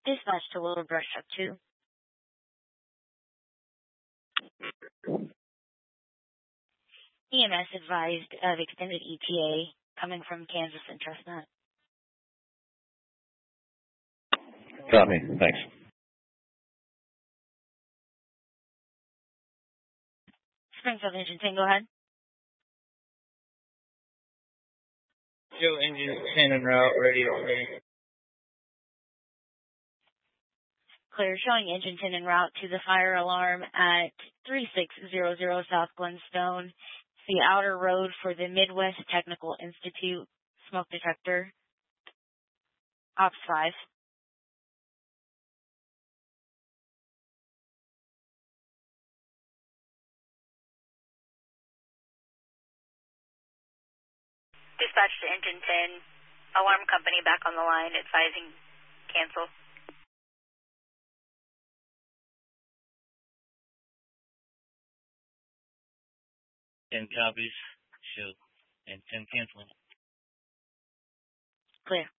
Dispatch to Willowbrush Truck 2. EMS advised of extended ETA coming from Kansas and Chestnut. Copy. Thanks. Springfield Engine 10, go ahead. Joe, Engine 10 en route, radio ready. Clear, showing Engine 10 en route to the fire alarm at 3600 South Glenstone. It's the outer road for the Midwest Technical Institute smoke detector. Ops 5. Dispatch to Engine 10. Alarm company back on the line, advising cancel. Ten copies. Show. And 10 canceling. Clear.